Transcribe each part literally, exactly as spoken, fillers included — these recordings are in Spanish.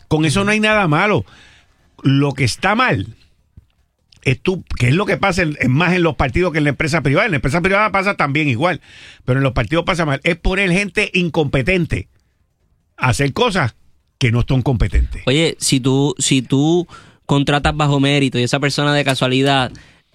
Con eso no hay nada malo. Lo que está mal es tú, que es lo que pasa en, en más en los partidos que en la empresa privada. En la empresa privada pasa también igual, pero en los partidos pasa mal. Es poner gente incompetente a hacer cosas que no son competentes. Oye, si tú, si tú contratas bajo mérito y esa persona de casualidad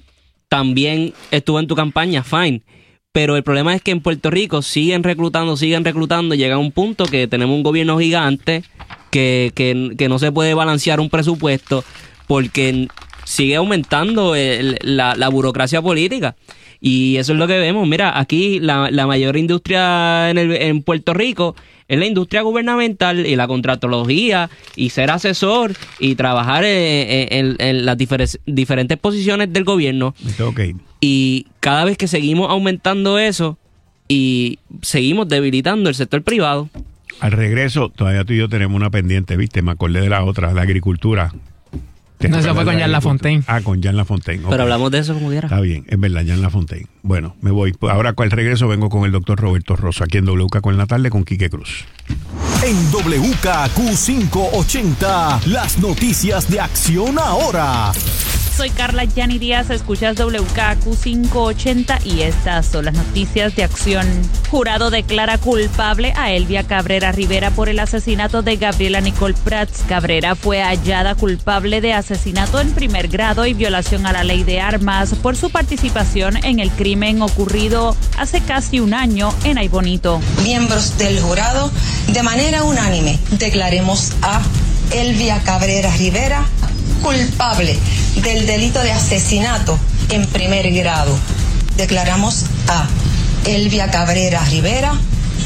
también estuvo en tu campaña, fine. Pero el problema es que en Puerto Rico siguen reclutando, siguen reclutando. Llega a un punto que tenemos un gobierno gigante que, que, que no se puede balancear un presupuesto porque sigue aumentando el, la, la burocracia política. Y eso es lo que vemos. Mira, aquí la, la mayor industria en, el, en Puerto Rico es la industria gubernamental y la contratología y ser asesor y trabajar en, en, en las diferes, diferentes posiciones del gobierno. Okay. Y cada vez que seguimos aumentando eso y seguimos debilitando el sector privado. Al regreso, todavía tú y yo tenemos una pendiente, ¿viste? Me acordé de la otra, la agricultura. No, eso fue con Jean Lafontaine. Ah, con Jean Lafontaine. Okay. Pero hablamos de eso como quiera. Está bien, es verdad, Jean Lafontaine. Bueno, me voy. Ahora con el regreso vengo con el doctor Roberto Rosso, aquí en W K Q en la tarde con Quique Cruz. En W K Q quinientos ochenta, las noticias de Acción Ahora. Soy Carla Yani Díaz, escuchas W K Q quinientos ochenta y estas son las noticias de acción. Jurado declara culpable a Elvia Cabrera Rivera por el asesinato de Gabriela Nicole Prats. Cabrera fue hallada culpable de asesinato en primer grado y violación a la ley de armas por su participación en el crimen ocurrido hace casi un año en Aybonito. Miembros del jurado, de manera unánime, declaremos a Elvia Cabrera Rivera culpable del delito de asesinato en primer grado. Declaramos a Elvia Cabrera Rivera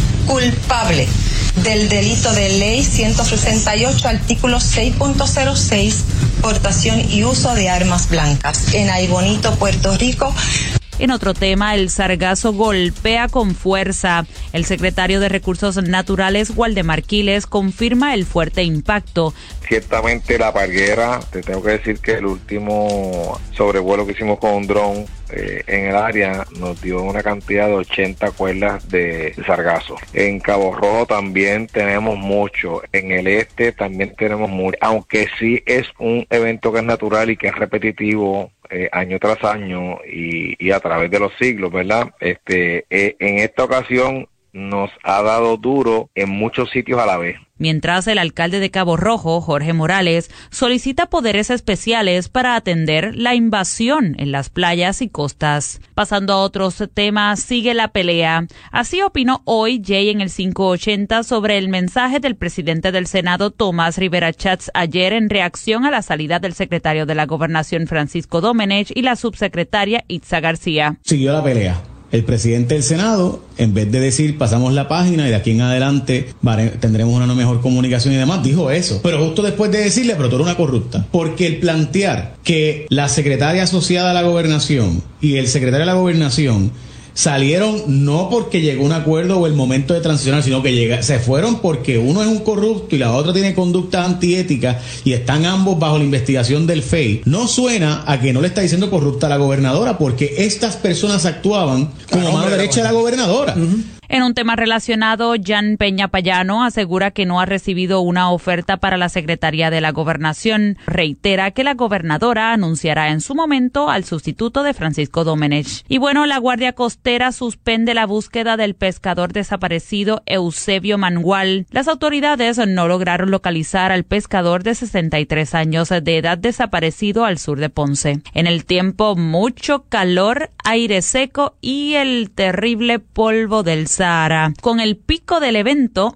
culpable del delito de ley ciento sesenta y ocho, artículo seis punto cero seis, portación y uso de armas blancas en Aybonito, Puerto Rico. En otro tema, el sargazo golpea con fuerza. El secretario de Recursos Naturales, Waldemar Quiles, confirma el fuerte impacto. Ciertamente la Parguera, te tengo que decir que el último sobrevuelo que hicimos con un dron eh, en el área nos dio una cantidad de ochenta cuerdas de sargazo. En Cabo Rojo también tenemos mucho, en el este también tenemos mucho, aunque sí es un evento que es natural y que es repetitivo eh, año tras año y, y a través de los siglos, ¿verdad? Este, eh, en esta ocasión nos ha dado duro en muchos sitios a la vez. Mientras el alcalde de Cabo Rojo, Jorge Morales, solicita poderes especiales para atender la invasión en las playas y costas. Pasando a otros temas, sigue la pelea. Así opinó hoy Jay en el quinientos ochenta sobre el mensaje del presidente del Senado, Tomás Rivera Chats, ayer en reacción a la salida del secretario de la Gobernación, Francisco Domenech, y la subsecretaria Itza García. Siguió la pelea. El presidente del Senado, en vez de decir pasamos la página y de aquí en adelante vale, tendremos una mejor comunicación y demás, dijo eso. Pero justo después de decirle, pero tú eres una corrupta. Porque el plantear que la secretaria asociada a la gobernación y el secretario de la gobernación salieron no porque llegó un acuerdo o el momento de transicionar, sino que llega, se fueron porque uno es un corrupto y la otra tiene conducta antiética y están ambos bajo la investigación del F E I. No suena a que no le está diciendo corrupta a la gobernadora porque estas personas actuaban como mano derecha de la gobernadora. Uh-huh. En un tema relacionado, Jan Peña Payano asegura que no ha recibido una oferta para la Secretaría de la Gobernación. Reitera que la gobernadora anunciará en su momento al sustituto de Francisco Domenech. Y bueno, la Guardia Costera suspende la búsqueda del pescador desaparecido Eusebio Mangual. Las autoridades no lograron localizar al pescador de sesenta y tres años de edad desaparecido al sur de Ponce. En el tiempo, mucho calor, aire seco y el terrible polvo del Sahara. Con el pico del evento.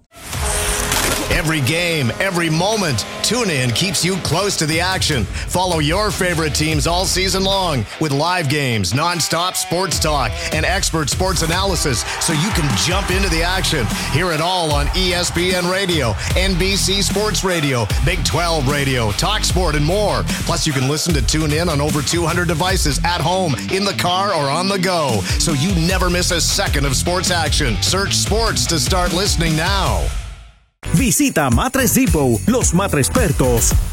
Every game, every moment, TuneIn keeps you close to the action. Follow your favorite teams all season long with live games, nonstop sports talk, and expert sports analysis so you can jump into the action. Hear it all on E S P N Radio, N B C Sports Radio, Big twelve Radio, TalkSport, and more. Plus, you can listen to TuneIn on over two hundred devices at home, in the car, or on the go, so you never miss a second of sports action. Search sports to start listening now. Visita Matres Depot, los matrespertos.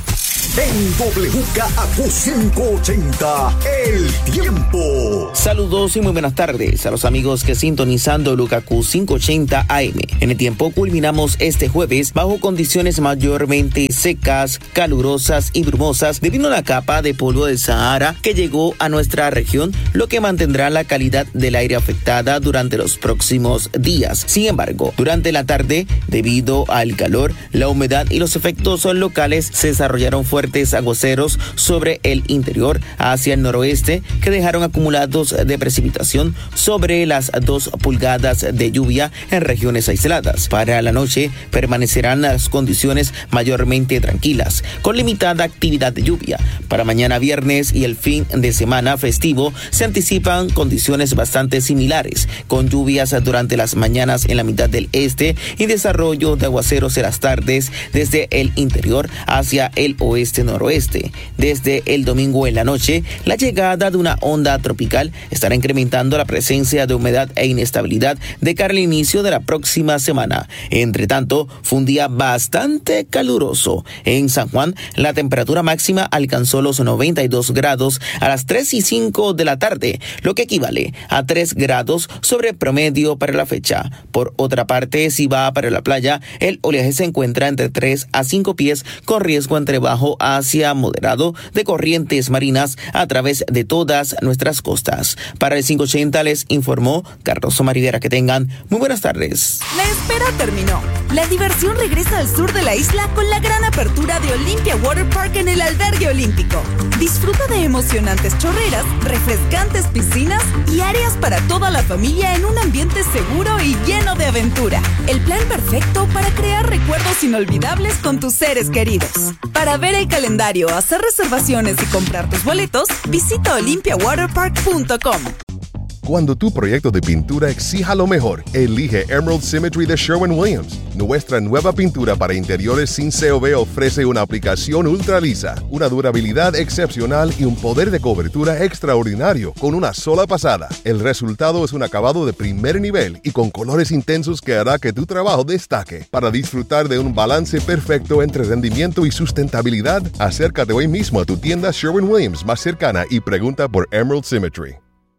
en W K A Q cinco ochenta, El Tiempo. Saludos y muy buenas tardes a los amigos que sintonizan W K A Q quinientos ochenta A M. En El Tiempo culminamos este jueves bajo condiciones mayormente secas, calurosas y brumosas debido a la capa de polvo del Sahara que llegó a nuestra región, lo que mantendrá la calidad del aire afectada durante los próximos días. Sin embargo, durante la tarde, debido al calor, la humedad y los efectos locales, se desarrollaron fuertes aguaceros sobre el interior hacia el noroeste que dejaron acumulados de precipitación sobre las dos pulgadas de lluvia en regiones aisladas. Para la noche permanecerán las condiciones mayormente tranquilas, con limitada actividad de lluvia. Para mañana viernes y el fin de semana festivo se anticipan condiciones bastante similares, con lluvias durante las mañanas en la mitad del este y desarrollo de aguaceros en las tardes desde el interior hacia el oeste-noroeste. Desde el domingo en la noche, la llegada de una onda tropical estará incrementando la presencia de humedad e inestabilidad de cara al inicio de la próxima semana. Entre tanto, fue un día bastante caluroso. En San Juan, la temperatura máxima alcanzó los noventa y dos grados a las tres y cinco de la tarde, lo que equivale a tres grados sobre promedio para la fecha. Por otra parte, si va para la playa, el oleaje se encuentra entre tres a cinco pies, con riesgo entre bajo hacia moderado de corrientes marinas a través de todas nuestras costas. Para el quinientos ochenta les informó Carlos Omar Rivera. Que tengan muy buenas tardes. La espera terminó. La diversión regresa al sur de la isla con la gran apertura de Olympia Water Park en el albergue olímpico. Disfruta de emocionantes chorreras, refrescantes piscinas y áreas para toda la familia en un ambiente seguro y lleno de aventura. El plan perfecto para crear recuerdos inolvidables con tus seres queridos. Para ver el calendario, hacer reservaciones y comprar tus boletos, visita olympia water park punto com. Cuando tu proyecto de pintura exija lo mejor, elige Emerald Symmetry de Sherwin-Williams. Nuestra nueva pintura para interiores sin C O B ofrece una aplicación ultra lisa, una durabilidad excepcional y un poder de cobertura extraordinario con una sola pasada. El resultado es un acabado de primer nivel y con colores intensos que hará que tu trabajo destaque. Para disfrutar de un balance perfecto entre rendimiento y sustentabilidad, acércate hoy mismo a tu tienda Sherwin-Williams más cercana y pregunta por Emerald Symmetry.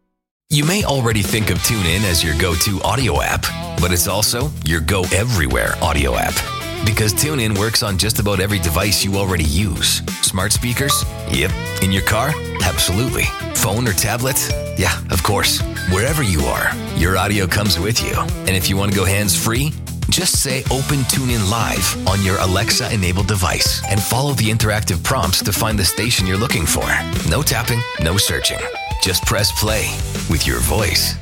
You may already think of TuneIn as your go-to audio app, but it's also your go-everywhere audio app. Because TuneIn works on just about every device you already use. Smart speakers? Yep. In your car? Absolutely. Phone or tablet? Yeah, of course. Wherever you are, your audio comes with you. And if you want to go hands-free, just say Open TuneIn Live on your Alexa-enabled device and follow the interactive prompts to find the station you're looking for. No tapping, no searching. Just press play with your voice.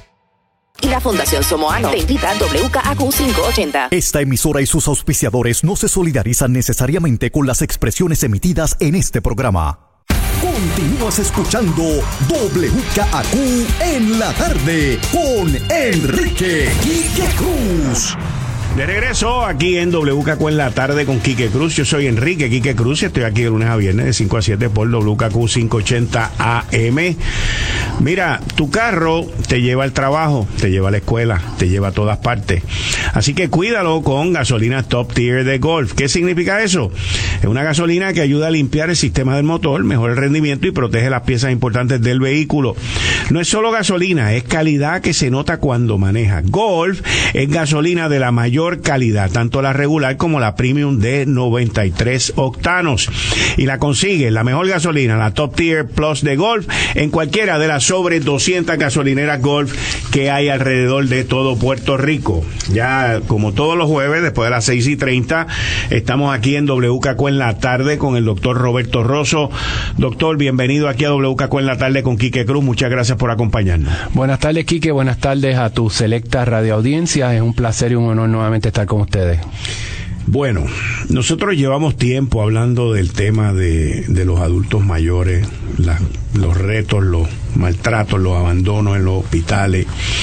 Y la Fundación Somoano te invita a W K A Q quinientos ochenta. Esta emisora y sus auspiciadores no se solidarizan necesariamente con las expresiones emitidas en este programa. Continúas escuchando W K A Q en la tarde con Enrique Quique Cruz. De regreso aquí en W K Q en la tarde con Quique Cruz. Yo soy Enrique Quique Cruz y estoy aquí de lunes a viernes de cinco a siete por W K Q quinientos ochenta A M. Mira, tu carro te lleva al trabajo, te lleva a la escuela, te lleva a todas partes. Así que cuídalo con gasolina Top Tier de Golf. ¿Qué significa eso? Es una gasolina que ayuda a limpiar el sistema del motor, mejora el rendimiento y protege las piezas importantes del vehículo. No es solo gasolina, es calidad que se nota cuando maneja. Golf es gasolina de la mayor calidad, tanto la regular como la premium de noventa y tres octanos. Y la consigue, la mejor gasolina, la Top Tier Plus de Golf, en cualquiera de las sobre doscientas gasolineras Golf que hay alrededor de todo Puerto Rico. Ya como todos los jueves, después de las seis y treinta, estamos aquí en W K Q en la tarde con el doctor Roberto Rosso. Doctor, bienvenido aquí a W K Q en la tarde con Quique Cruz. Muchas gracias por acompañarnos. Buenas tardes, Quique. Buenas tardes a tu selecta radioaudiencia. Es un placer y un honor nuevamente estar con ustedes. Bueno, nosotros llevamos tiempo hablando del tema de, de los adultos mayores, la, los retos, los maltratos, los abandonos en los hospitales,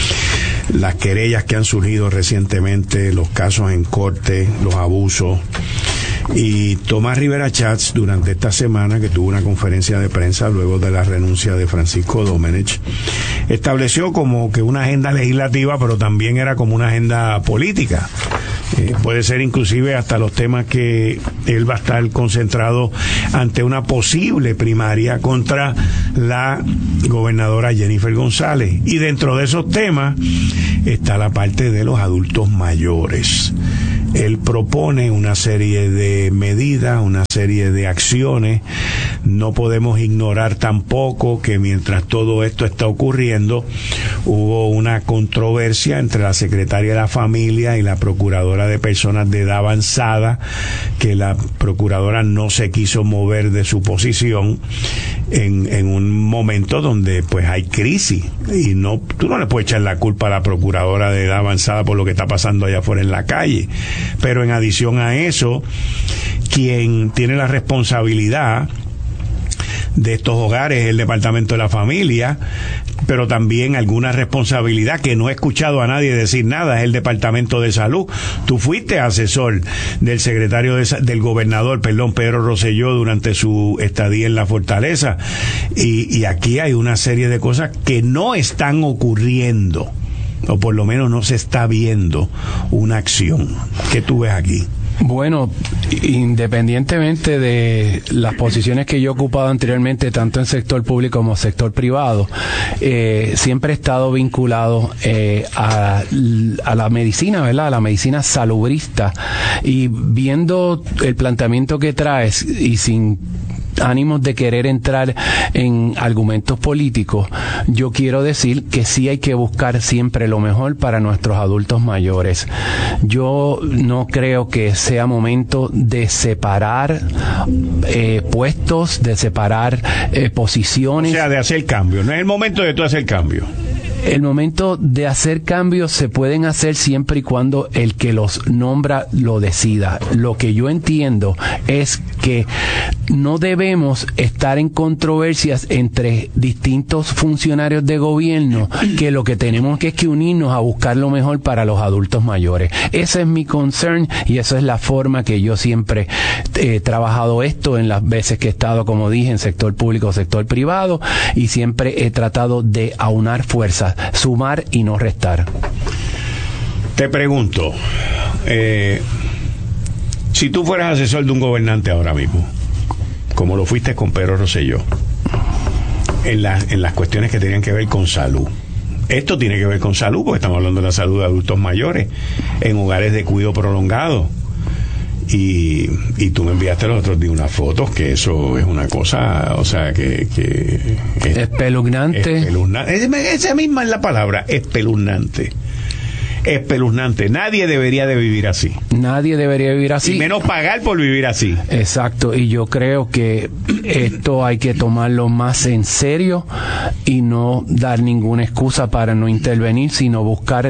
las querellas que han surgido recientemente, los casos en corte, los abusos. Y Tomás Rivera Chats, durante esta semana que tuvo una conferencia de prensa luego de la renuncia de Francisco Domenech, estableció como que una agenda legislativa, pero también era como una agenda política. Eh, puede ser inclusive hasta los temas que él va a estar concentrado ante una posible primaria contra la gobernadora Jennifer González. Y dentro de esos temas está la parte de los adultos mayores. Él propone una serie de medidas, una serie de acciones. No podemos ignorar tampoco que mientras todo esto está ocurriendo, hubo una controversia entre la secretaria de la familia y la procuradora de personas de edad avanzada, que la procuradora no se quiso mover de su posición en, en un momento donde pues hay crisis, y no, tú no le puedes echar la culpa a la procuradora de edad avanzada por lo que está pasando allá afuera en la calle. Pero en adición a eso, quien tiene la responsabilidad de estos hogares es el Departamento de la Familia, pero también alguna responsabilidad que no he escuchado a nadie decir nada es el Departamento de Salud. Tú fuiste asesor del secretario de, del gobernador, perdón, Pedro Rosselló, durante su estadía en la Fortaleza, y, y aquí hay una serie de cosas que no están ocurriendo, o por lo menos no se está viendo una acción. ¿Qué tú ves aquí? Bueno, independientemente de las posiciones que yo he ocupado anteriormente, tanto en sector público como sector privado, eh, siempre he estado vinculado eh, a, a la medicina, ¿verdad? A la medicina salubrista. Y viendo el planteamiento que traes, y sin ánimos de querer entrar en argumentos políticos, yo quiero decir que sí hay que buscar siempre lo mejor para nuestros adultos mayores. Yo no creo que sea momento de separar eh, puestos, de separar eh, posiciones. O sea, de hacer cambio. No es el momento de tú hacer cambio. El momento de hacer cambios se pueden hacer siempre y cuando el que los nombra lo decida. Lo que yo entiendo es que no debemos estar en controversias entre distintos funcionarios de gobierno, que lo que tenemos que es que unirnos a buscar lo mejor para los adultos mayores. Ese es mi concern, y esa es la forma que yo siempre he trabajado esto en las veces que he estado, como dije, en sector público, sector privado, y siempre he tratado de aunar fuerzas, sumar y no restar. Te pregunto, eh, si tú fueras asesor de un gobernante ahora mismo, como lo fuiste con Pedro Rosselló, en, la, en las cuestiones que tenían que ver con salud, esto tiene que ver con salud, porque estamos hablando de la salud de adultos mayores en hogares de cuidado prolongado. Y, y tú me enviaste los otros días unas fotos, que eso es una cosa, o sea, que... que es, espeluznante. Espeluznante. Esa misma es la palabra, espeluznante. Espeluznante. Nadie debería de vivir así. Nadie debería vivir así. Y menos pagar por vivir así. Exacto. Y yo creo que esto hay que tomarlo más en serio y no dar ninguna excusa para no intervenir, sino buscar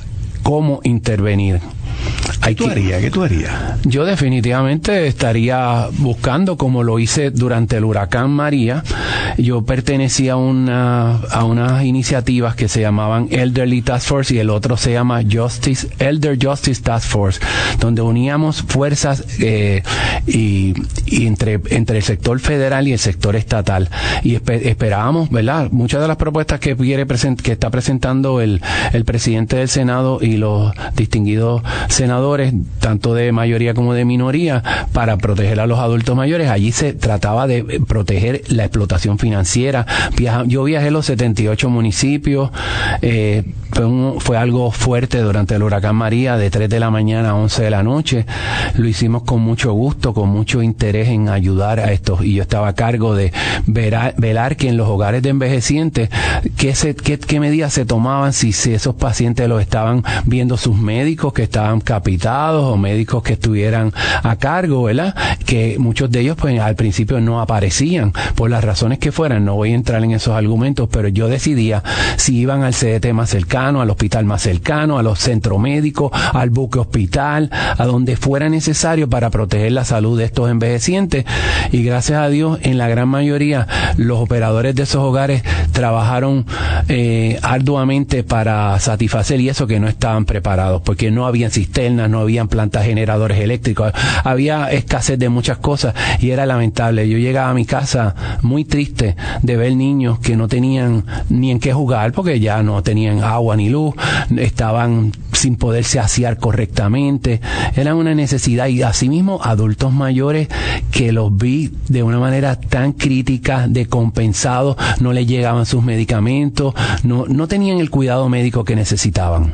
cómo intervenir. ¿Qué tú harías? ¿Qué tú harías? Yo definitivamente estaría buscando, como lo hice durante el huracán María. Yo pertenecía a una a unas iniciativas que se llamaban Elderly Task Force, y el otro se llama Justice Elder Justice Task Force, donde uníamos fuerzas eh, y, y entre entre el sector federal y el sector estatal, y esper, esperábamos, ¿verdad? Muchas de las propuestas que quiere present, que está presentando el el presidente del Senado y los distinguidos senadores, tanto de mayoría como de minoría, para proteger a los adultos mayores. Allí se trataba de proteger la explotación financiera. Viaja, yo viajé los setenta y ocho municipios, eh, fue, un, fue algo fuerte durante el huracán María, de tres de la mañana a once de la noche. Lo hicimos con mucho gusto, con mucho interés en ayudar a estos, y yo estaba a cargo de velar, velar que en los hogares de envejecientes, qué, se, qué, qué medidas se tomaban, si, si esos pacientes los estaban viendo sus médicos, que estaban capitados, o médicos que estuvieran a cargo, ¿verdad? Que muchos de ellos pues al principio no aparecían, por las razones que fueran. No voy a entrar en esos argumentos, pero yo decidía si iban al C D T más cercano, al hospital más cercano, a los centros médicos, al buque hospital, a donde fuera necesario para proteger la salud de estos envejecientes. Y gracias a Dios, en la gran mayoría, los operadores de esos hogares trabajaron eh, arduamente para satisfacer, y eso que no estaban preparados, porque no habían cisternas, no habían plantas generadores eléctricos, había escasez de muchas cosas, y era lamentable. Yo llegaba a mi casa muy triste de ver niños que no tenían ni en qué jugar, porque ya no tenían agua ni luz, estaban sin poderse asear correctamente. Era una necesidad, y asimismo adultos mayores que los vi de una manera tan crítica, decompensados, no les llegaban sus medicamentos, no, no tenían el cuidado médico que necesitaban.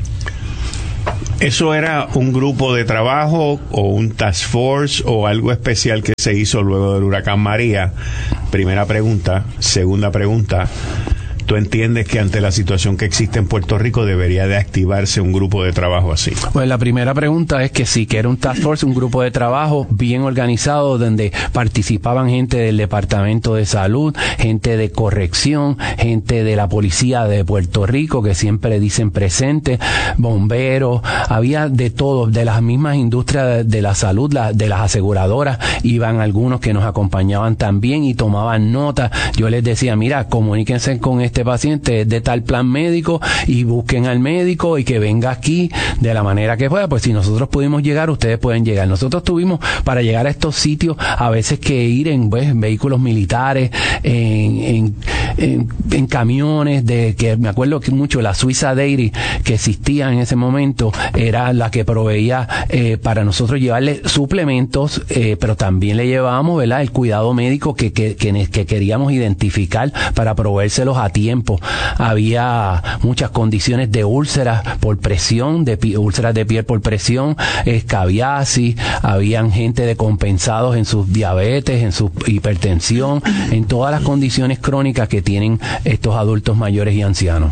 ¿Eso era un grupo de trabajo o un task force o algo especial que se hizo luego del huracán María? Primera pregunta. Segunda pregunta, ¿tú entiendes que ante la situación que existe en Puerto Rico debería de activarse un grupo de trabajo así? Pues la primera pregunta es que sí, que era un task force, un grupo de trabajo bien organizado donde participaban gente del Departamento de Salud, gente de corrección, gente de la Policía de Puerto Rico que siempre dicen presente, bomberos, había de todo, de las mismas industrias de la salud, la, de las aseguradoras, iban algunos que nos acompañaban también y tomaban nota. Yo les decía, mira, comuníquense con este paciente, es de tal plan médico y busquen al médico y que venga aquí de la manera que pueda. Pues si nosotros pudimos llegar, ustedes pueden llegar. Nosotros tuvimos para llegar a estos sitios a veces que ir en, pues, en vehículos militares, en, en, en, en camiones, de que me acuerdo que mucho la Suiza Dairy que existía en ese momento era la que proveía eh, para nosotros llevarle suplementos, eh, pero también le llevábamos, ¿verdad?, el cuidado médico que, que, que, que queríamos identificar para proveérselos a tiempo. Había muchas condiciones de úlceras por presión, de pi- úlceras de piel por presión, escabiasis, habían gente decompensados en sus diabetes, en su hipertensión, en todas las condiciones crónicas que tienen estos adultos mayores y ancianos.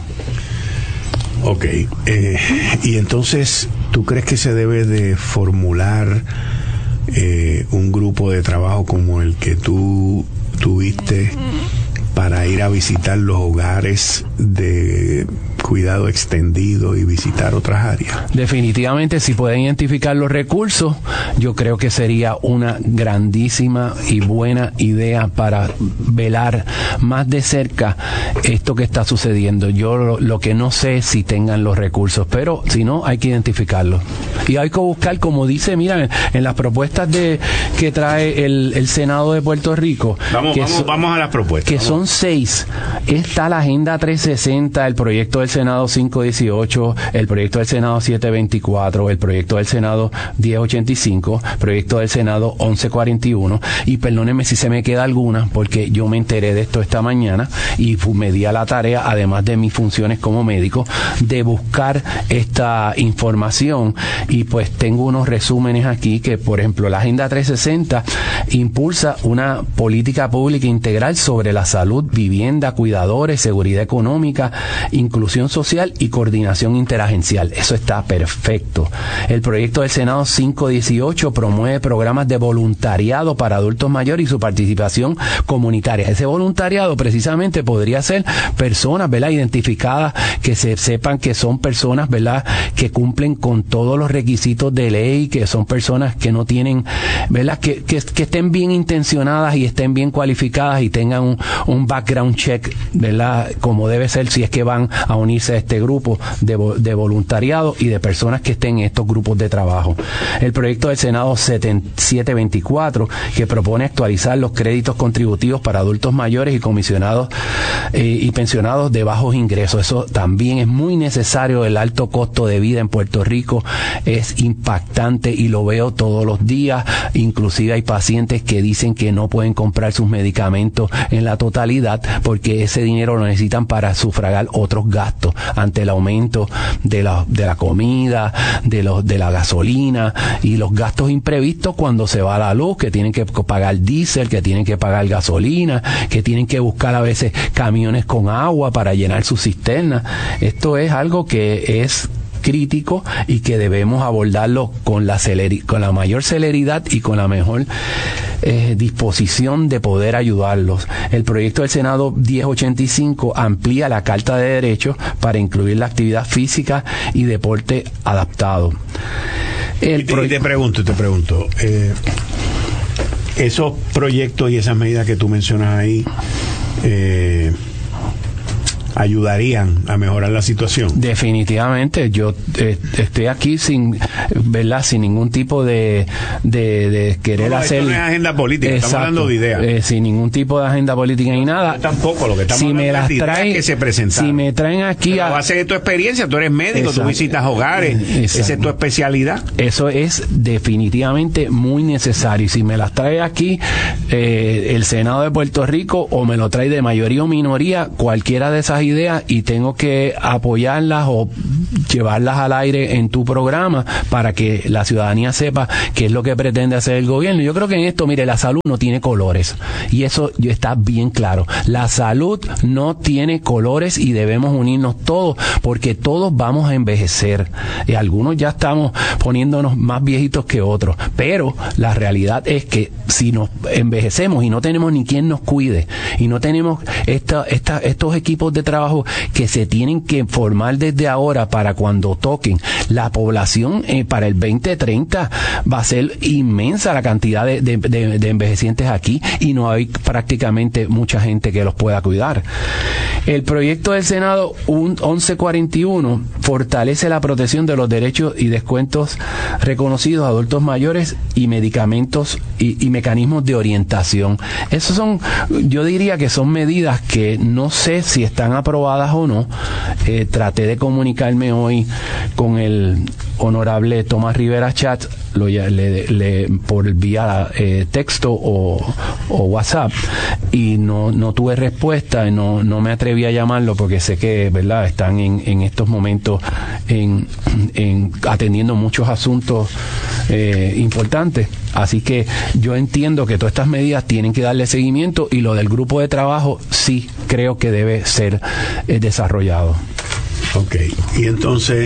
Ok, eh, y entonces, ¿tú crees que se debe de formular eh, un grupo de trabajo como el que tú tuviste para ir a visitar los hogares de cuidado extendido y visitar otras áreas? Definitivamente, si pueden identificar los recursos, yo creo que sería una grandísima y buena idea para velar más de cerca esto que está sucediendo. Yo lo, lo que no sé es si tengan los recursos, pero si no, hay que identificarlos. Y hay que buscar, como dice, mira, en las propuestas de que trae el, el Senado de Puerto Rico. Vamos, que vamos, son, vamos a las propuestas. Que vamos. son seis. Está la Agenda trescientos sesenta, el proyecto del Senado cinco dieciocho, el proyecto del Senado siete veinticuatro, el proyecto del Senado diez ochenta y cinco, proyecto del Senado once cuarenta y uno, y perdónenme si se me queda alguna, porque yo me enteré de esto esta mañana y me di a la tarea, además de mis funciones como médico, de buscar esta información, y pues tengo unos resúmenes aquí que, por ejemplo, la Agenda trescientos sesenta impulsa una política pública integral sobre la salud, vivienda, cuidadores, seguridad económica, inclusión social y coordinación interagencial. Eso está perfecto. El proyecto del Senado cinco dieciocho promueve programas de voluntariado para adultos mayores y su participación comunitaria. Ese voluntariado precisamente podría ser personas, ¿verdad?, identificadas, que se sepan que son personas, ¿verdad?, que cumplen con todos los requisitos de ley, que son personas que no tienen, ¿verdad?, que, que, que estén bien intencionadas y estén bien cualificadas y tengan un, un background check, ¿verdad?, como debe ser si es que van a unirse a este grupo de, de voluntariado y de personas que estén en estos grupos de trabajo. El proyecto del Senado siete veinticuatro, que propone actualizar los créditos contributivos para adultos mayores y comisionados eh, y pensionados de bajos ingresos. Eso también es muy necesario. El alto costo de vida en Puerto Rico es impactante y lo veo todos los días. Inclusive hay pacientes que dicen que no pueden comprar sus medicamentos en la totalidad porque ese dinero lo necesitan para sufragar otros gastos ante el aumento de la, de la comida, de, los, de la gasolina y los gastos imprevistos cuando se va la luz, que tienen que pagar diésel, que tienen que pagar gasolina, que tienen que buscar a veces camiones con agua para llenar sus cisternas. Esto es algo que es crítico y que debemos abordarlo con la celeri- con la mayor celeridad y con la mejor eh, disposición de poder ayudarlos. El proyecto del Senado diez ochenta y cinco amplía la Carta de Derechos para incluir la actividad física y deporte adaptado. El y, te, proye- y te pregunto, te pregunto, eh, esos proyectos y esas medidas que tú mencionas ahí, eh, ayudarían a mejorar la situación. Definitivamente, yo eh, estoy aquí sin, ¿verdad? Sin ningún tipo de, de, de querer no, hacer. Esto no es agenda política, Exacto. estamos hablando de ideas. Eh, sin ningún tipo de agenda política ni nada. Yo tampoco, lo que estamos si hablando me las es de traen, ideas que se presentaron. Si me traen aquí a a base de tu experiencia, tú eres médico, Exacto. tú visitas hogares, Exacto. esa es tu especialidad. Eso es definitivamente muy necesario. Y si me las trae aquí eh, el Senado de Puerto Rico o me lo trae de mayoría o minoría, cualquiera de esas ideas, y tengo que apoyarlas o llevarlas al aire en tu programa para que la ciudadanía sepa qué es lo que pretende hacer el gobierno. Yo creo que en esto, mire, la salud no tiene colores y eso está bien claro. La salud no tiene colores y debemos unirnos todos porque todos vamos a envejecer y algunos ya estamos poniéndonos más viejitos que otros, pero la realidad es que si nos envejecemos y no tenemos ni quien nos cuide y no tenemos esta, esta, estos equipos de trabajo que se tienen que formar desde ahora para cuando toquen, la población eh, para el veinte treinta va a ser inmensa la cantidad de, de, de, de envejecientes aquí y no hay prácticamente mucha gente que los pueda cuidar. El proyecto del Senado once cuarenta y uno fortalece la protección de los derechos y descuentos reconocidos a adultos mayores y medicamentos y, y mecanismos de orientación. Esos son, yo diría que son medidas que no sé si están aprobadas o no. Eh, traté de comunicarme hoy con el honorable Tomás Rivera Chat, lo, le, le, por vía eh, texto o, o WhatsApp, y no, no tuve respuesta, no, no me atreví a llamarlo porque sé que, ¿verdad?, están en, en estos momentos en, en atendiendo muchos asuntos eh, importantes. Así que yo entiendo que todas estas medidas tienen que darle seguimiento y lo del grupo de trabajo sí creo que debe ser eh, desarrollado. Ok, y entonces,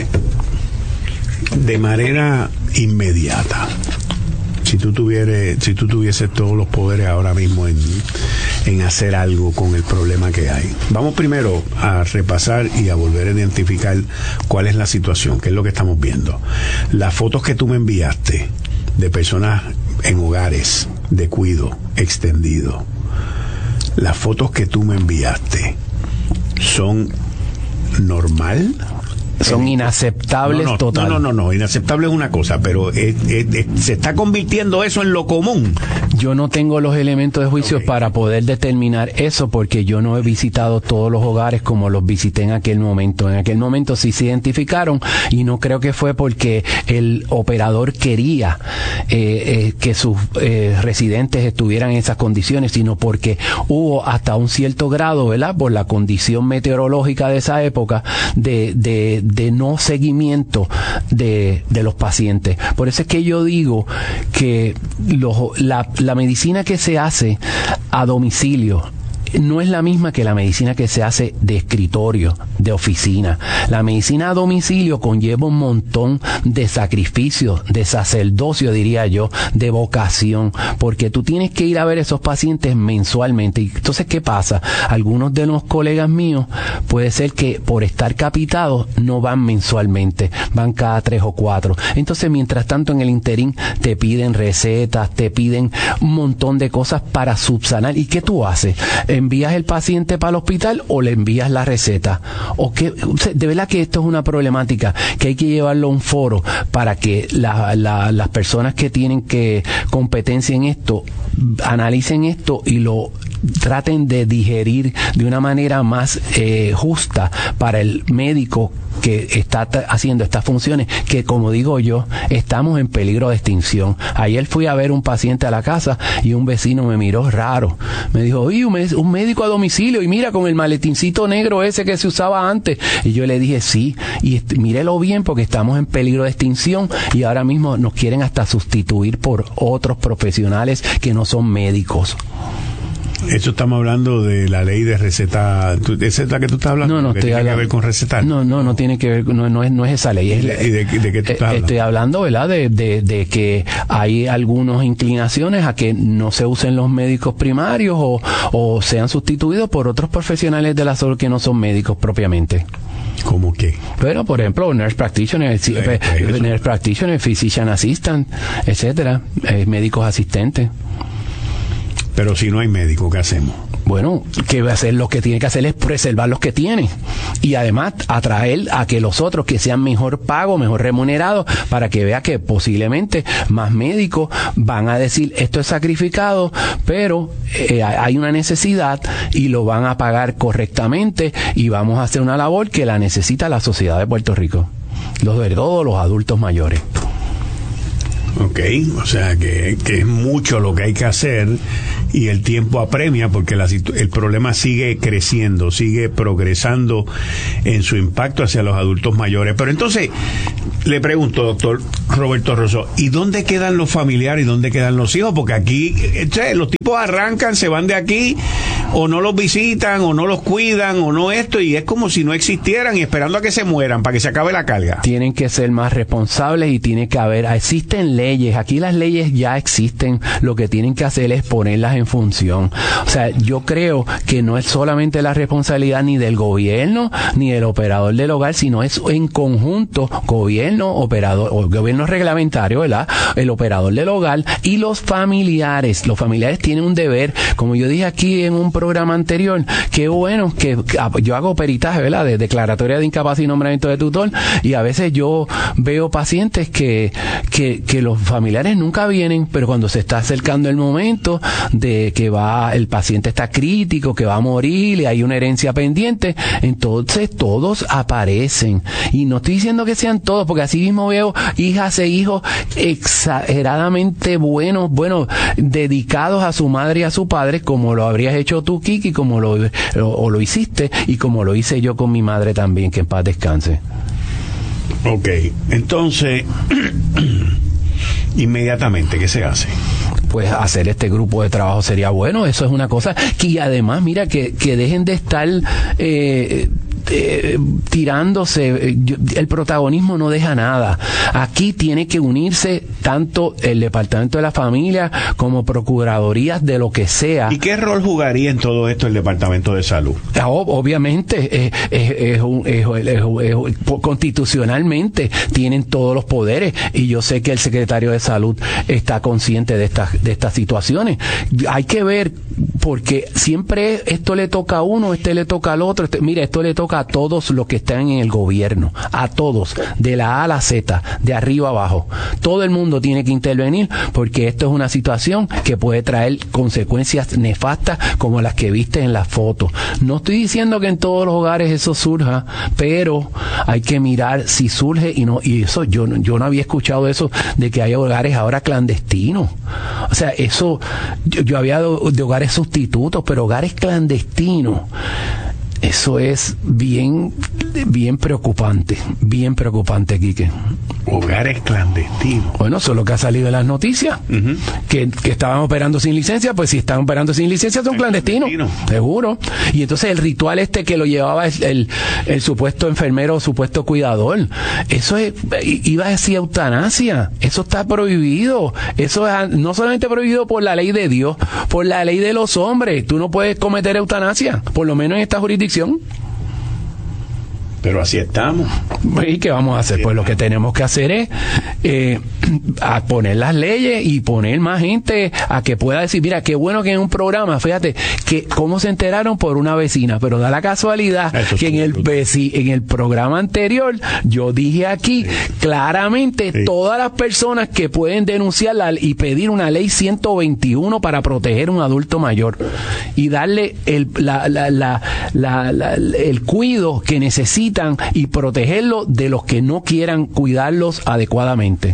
de manera inmediata, si tú tuvieras, si tú tuvieses todos los poderes ahora mismo en, en hacer algo con el problema que hay. Vamos primero a repasar y a volver a identificar cuál es la situación, qué es lo que estamos viendo. Las fotos que tú me enviaste de personas en hogares de cuidado extendido, las fotos que tú me enviaste son normal. Son inaceptables no, no, total. No, no, no, no, inaceptable es una cosa, pero es, es, es, se está convirtiendo eso en lo común. Yo no tengo los elementos de juicio okay. para poder determinar eso porque yo no he visitado todos los hogares como los visité en aquel momento. En aquel momento sí se identificaron y no creo que fue porque el operador quería eh, eh, que sus eh, residentes estuvieran en esas condiciones, sino porque hubo hasta un cierto grado, ¿verdad?, por la condición meteorológica de esa época de, de de no seguimiento de, de los pacientes. Por eso es que yo digo que los, la, la medicina que se hace a domicilio no es la misma que la medicina que se hace de escritorio, de oficina. La medicina a domicilio conlleva un montón de sacrificios, de sacerdocio, diría yo, de vocación, porque tú tienes que ir a ver esos pacientes mensualmente. Y entonces, ¿qué pasa? Algunos de los colegas míos puede ser que por estar capitados no van mensualmente, van cada tres o cuatro. Entonces, mientras tanto, en el interín te piden recetas, te piden un montón de cosas para subsanar. ¿Y qué tú haces? ¿Envías el paciente para el hospital o le envías la receta? ¿O qué? De verdad que esto es una problemática que hay que llevarlo a un foro para que la, la, las personas que tienen que competencia en esto analicen esto y lo traten de digerir de una manera más eh, justa para el médico que está t- haciendo estas funciones, que como digo yo, estamos en peligro de extinción. Ayer fui a ver un paciente a la casa y un vecino me miró raro. Me dijo, oye, un, un médico a domicilio y mira con el maletincito negro ese que se usaba antes. Y yo le dije, sí, y est- mírelo bien porque estamos en peligro de extinción y ahora mismo nos quieren hasta sustituir por otros profesionales que no son médicos. Eso estamos hablando de la ley de receta. ¿Esa es la que tú estás hablando? No, no, ¿Que estoy tiene hablando, que ver con recetar? No, no, no tiene que ver, no, no, es, no es esa ley. Es, ¿Y de, de, de qué tú estás hablando? Estoy hablando, ¿verdad?, de, de, de que hay algunas inclinaciones a que no se usen los médicos primarios o, o sean sustituidos por otros profesionales de la salud que no son médicos propiamente. ¿Cómo qué? Bueno, por ejemplo, nurse practitioner, sí, nurse practitioner, physician assistant, etcétera, eh, médicos asistentes. Pero si no hay médico, ¿qué hacemos? Bueno, ¿qué va a hacer? Lo que tiene que hacer es preservar los que tiene y además atraer a que los otros que sean mejor pagos, mejor remunerados, para que vea que posiblemente más médicos van a decir esto es sacrificado, pero eh, hay una necesidad y lo van a pagar correctamente y vamos a hacer una labor que la necesita la sociedad de Puerto Rico, los de todos los adultos mayores. Ok, o sea que, que es mucho lo que hay que hacer y el tiempo apremia porque la, el problema sigue creciendo, sigue progresando en su impacto hacia los adultos mayores. Pero entonces, le pregunto, doctor Roberto Rosso, ¿y dónde quedan los familiares y dónde quedan los hijos? Porque aquí, che, los tipos arrancan, se van de aquí, o no los visitan, o no los cuidan, o no esto, y es como si no existieran y esperando a que se mueran para que se acabe la carga. Tienen que ser más responsables y tiene que haber, existen leyes, aquí las leyes ya existen, lo que tienen que hacer es ponerlas en función. O sea, yo creo que no es solamente la responsabilidad ni del gobierno ni del operador del hogar, sino es en conjunto gobierno, operador, o gobierno reglamentario, ¿verdad? El operador del hogar y los familiares. Los familiares tienen un deber, como yo dije aquí en un programa anterior, qué bueno que, que yo hago peritaje, ¿verdad? De declaratoria de incapacidad y nombramiento de tutor, y a veces yo veo pacientes que, que, que los familiares nunca vienen, pero cuando se está acercando el momento de que va, el paciente está crítico, que va a morir y hay una herencia pendiente, entonces todos aparecen. Y no estoy diciendo que sean todos, porque así mismo veo hijas e hijos exageradamente buenos, bueno, dedicados a su madre y a su padre, como lo habrías hecho tú, Kiki, como lo, lo, o lo hiciste, y como lo hice yo con mi madre también, que en paz descanse. Ok, entonces inmediatamente, ¿qué se hace? Pues hacer este grupo de trabajo sería bueno. Eso es una cosa que además, mira, que, que dejen de estar eh, eh, tirándose. El protagonismo no deja nada. Aquí tiene que unirse tanto el Departamento de la Familia como Procuradurías de lo que sea. ¿Y qué rol jugaría en todo esto el Departamento de Salud? Obviamente, es, es, es, un, es, es, es, es constitucionalmente tienen todos los poderes, y yo sé que el secretario de Salud está consciente de estas de estas situaciones. Hay que ver, porque siempre esto le toca a uno, este le toca al otro. Este, mira, esto le toca a todos los que están en el gobierno, a todos, de la A a la Z, de arriba a abajo. Todo el mundo tiene que intervenir, porque esto es una situación que puede traer consecuencias nefastas como las que viste en las fotos. No estoy diciendo que en todos los hogares eso surja, pero hay que mirar si surge, y no, y eso yo, yo no había escuchado eso de que hay hogares ahora clandestinos. O sea, eso, yo, yo había de, de hogares sustitutos, pero hogares clandestinos, eso es bien, bien preocupante, bien preocupante, Quique. Hogares clandestinos. Bueno, eso es lo que ha salido en las noticias, uh-huh. que, que estaban operando sin licencia. Pues si están operando sin licencia son clandestinos, clandestino. Seguro. Y entonces el ritual este que lo llevaba el, el, el supuesto enfermero o supuesto cuidador, eso es, iba a decir eutanasia, eso está prohibido. Eso es no solamente prohibido por la ley de Dios, por la ley de los hombres. Tú no puedes cometer eutanasia, por lo menos en esta jurisdicción. Pero así estamos. ¿Y qué vamos a hacer? Pues lo que tenemos que hacer es eh, a poner las leyes y poner más gente a que pueda decir, mira, qué bueno que en un programa, fíjate, que cómo se enteraron por una vecina, pero da la casualidad Eso que en el, veci, en el programa anterior yo dije aquí sí. claramente sí. todas las personas que pueden denunciarla y pedir una ley ciento veintiuno para proteger a un adulto mayor y darle el, la, la, la, la, la, el cuidado que necesita y protegerlo de los que no quieran cuidarlos adecuadamente.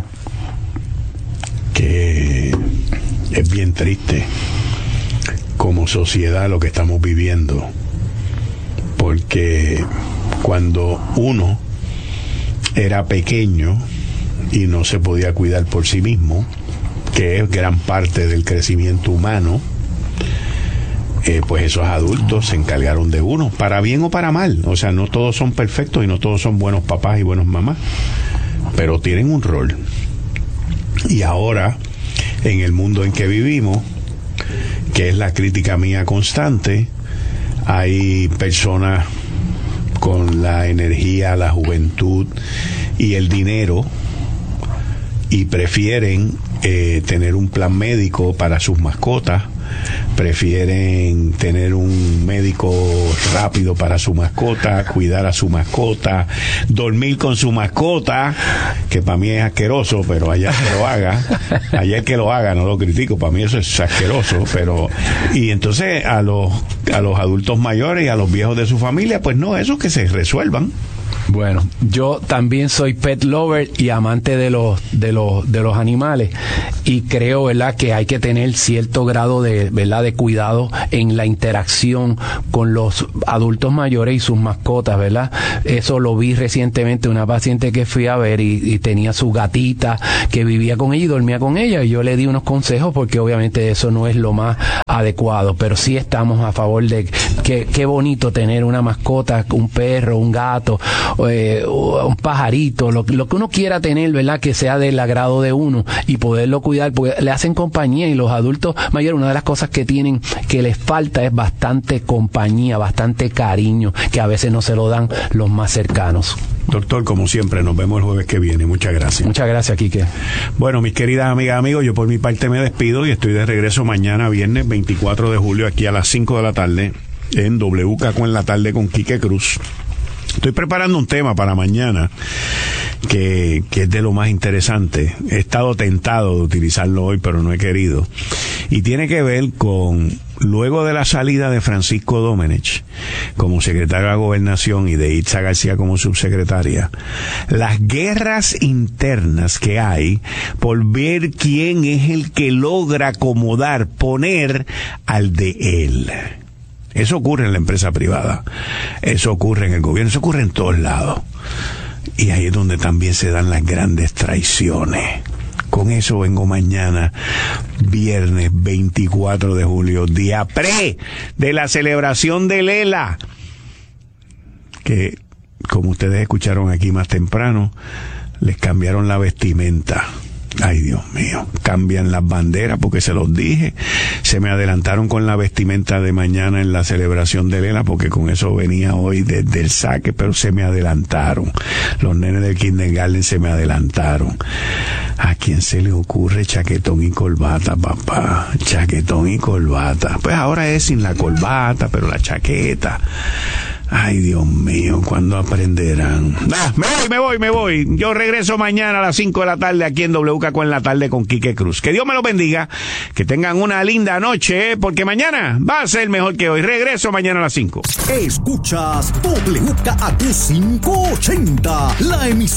Que es bien triste como sociedad lo que estamos viviendo, porque cuando uno era pequeño y no se podía cuidar por sí mismo, que es gran parte del crecimiento humano, Eh, pues esos adultos se encargaron de uno, para bien o para mal. O sea, no todos son perfectos y no todos son buenos papás y buenos mamás, pero tienen un rol. Y ahora, en el mundo en que vivimos, que es la crítica mía constante, hay personas con la energía, la juventud y el dinero, y prefieren eh, tener un plan médico para sus mascotas, prefieren tener un médico rápido para su mascota, cuidar a su mascota, dormir con su mascota, que para mí es asqueroso, pero allá que lo haga, allá el que lo haga, no lo critico, para mí eso es asqueroso, pero y entonces a los a los adultos mayores y a los viejos de su familia, pues no, eso que se resuelvan. Bueno, yo también soy pet lover y amante de los de los de los animales, y creo, ¿verdad?, que hay que tener cierto grado de, ¿verdad?, de cuidado en la interacción con los adultos mayores y sus mascotas, ¿verdad? Eso lo vi recientemente, una paciente que fui a ver y, y tenía su gatita que vivía con ella y dormía con ella, y yo le di unos consejos porque obviamente eso no es lo más adecuado, pero sí estamos a favor de que qué bonito tener una mascota, un perro, un gato, Eh, un pajarito, lo, lo que uno quiera tener, ¿verdad?, que sea del agrado de uno y poderlo cuidar, porque le hacen compañía, y los adultos mayores, una de las cosas que tienen que les falta es bastante compañía, bastante cariño, que a veces no se lo dan los más cercanos. Doctor, como siempre, nos vemos el jueves que viene. Muchas gracias. Muchas gracias, Quique. Bueno, mis queridas amigas, amigos, yo por mi parte me despido y estoy de regreso mañana, viernes veinticuatro de julio, aquí a las cinco de la tarde, en W K Q en la tarde con Quique Cruz. Estoy preparando un tema para mañana que, que es de lo más interesante. He estado tentado de utilizarlo hoy, pero no he querido. Y tiene que ver con, luego de la salida de Francisco Domenech como secretario de la Gobernación y de Itza García como subsecretaria, las guerras internas que hay por ver quién es el que logra acomodar, poner al de él. Eso ocurre en la empresa privada, eso ocurre en el gobierno, eso ocurre en todos lados. Y ahí es donde también se dan las grandes traiciones. Con eso vengo mañana, viernes veinticuatro de julio, día pre de la celebración de Lela, que, como ustedes escucharon aquí más temprano, les cambiaron la vestimenta. Ay, Dios mío, cambian las banderas porque se los dije. Se me adelantaron con la vestimenta de mañana en la celebración de Lela, porque con eso venía hoy desde el saque, pero se me adelantaron. Los nenes del kindergarten se me adelantaron. ¿A quién se le ocurre chaquetón y corbata, papá? Chaquetón y corbata. Pues ahora es sin la corbata, pero la chaqueta. Ay, Dios mío, ¿cuándo aprenderán? Ah, me voy, me voy, me voy. Yo regreso mañana a las cinco de la tarde aquí en W K Q en la tarde con Quique Cruz. Que Dios me los bendiga, que tengan una linda noche, porque mañana va a ser mejor que hoy. Regreso mañana a las cinco. Escuchas W K Q quinientos ochenta, la emisora